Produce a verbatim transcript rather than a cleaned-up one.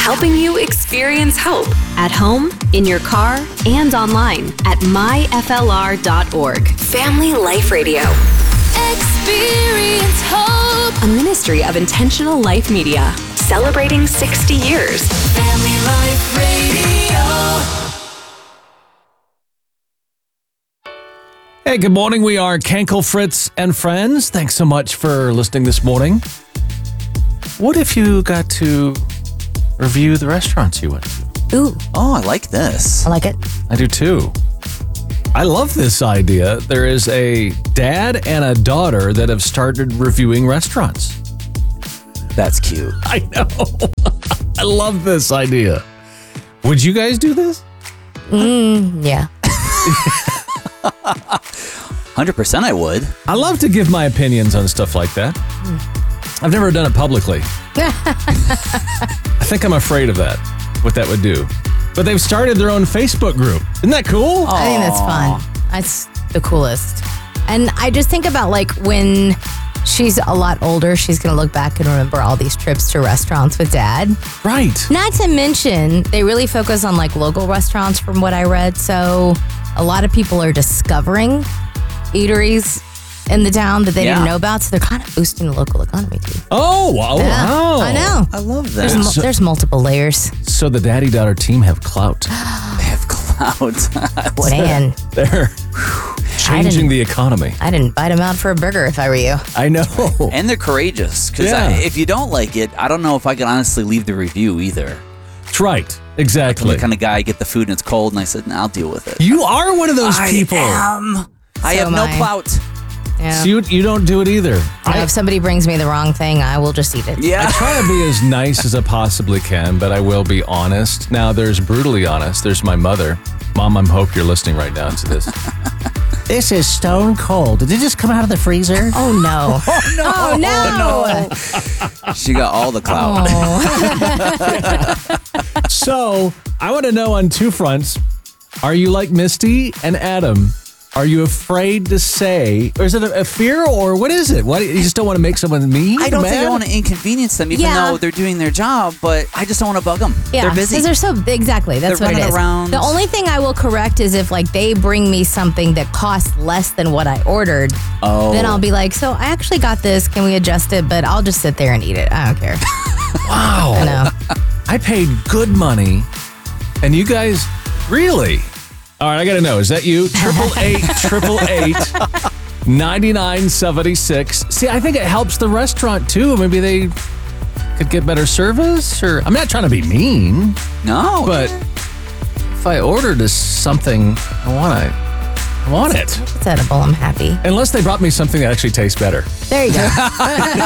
helping you experience hope at home, in your car, and online at my f l r dot org. Family Life Radio. Experience hope. A ministry of Intentional Life Media. Celebrating sixty years. Family Life Radio. Hey, good morning. We are Kenkel, Fritz, and friends. Thanks so much for listening this morning. What if you got to review the restaurants you went to? Ooh. Oh, I like this. I like it. I do too. I love this idea. There is a dad and a daughter that have started reviewing restaurants. That's cute. I know. I love this idea. Would you guys do this? Mm, yeah. one hundred percent I would. I love to give my opinions on stuff like that. Mm. I've never done it publicly. I think I'm afraid of that, what that would do. But they've started their own Facebook group. Isn't that cool? I think that's fun. That's the coolest. And I just think about like when she's a lot older, she's going to look back and remember all these trips to restaurants with dad. Right. Not to mention, they really focus on like local restaurants from what I read. So a lot of people are discovering eateries in the town that they Yeah. didn't know about. So they're kind of boosting the local economy too. Oh, wow. Yeah, wow. I know. I love that. There's, mul- there's multiple layers. So the daddy-daughter team have clout. They have clouds. Man, They're changing didn't- the economy. I didn't bite him out for a burger if I were you. I know. And they're courageous. Because Yeah. if you don't like it, I don't know if I can honestly leave the review either. That's right. I'm Exactly. the kind of guy, I get the food and it's cold, and I said, nah, I'll deal with it. You are one of those I people. am. I So have am no I. clout. Yeah. So you, you don't do it either. And if somebody brings me the wrong thing, I will just eat it. Yeah. I try to be as nice as I possibly can, but I will be honest. Now, there's brutally honest. There's my mother. Mom, I hope you're listening right now to this. This is stone cold. Did it just come out of the freezer? Oh, no. Oh, no. Oh, no. She got all the clout. Oh. So, I want to know on two fronts. Are you like Misty and Adam? Are you afraid to say, or is it a, a fear, or what is it? What, you just don't want to make someone mean? I don't mad? think I want to inconvenience them, even Yeah. though they're doing their job, but I just don't want to bug them. Yeah, They're busy. because they're so, exactly, that's They're what it running is. around. The only thing I will correct is if like they bring me something that costs less than what I ordered, Oh. then I'll be like, so I actually got this, can we adjust it? But I'll just sit there and eat it. I don't care. Wow. I know. I paid good money, and you guys, really? All right, I got to know. Is that you? Triple eight, triple eight, ninety-nine seventy-six. See, I think it helps the restaurant too. Maybe they could get better service, or I'm not trying to be mean, No. but if I ordered something, I want it. I want it. It's edible. I'm happy. Unless they brought me something that actually tastes better. There you go.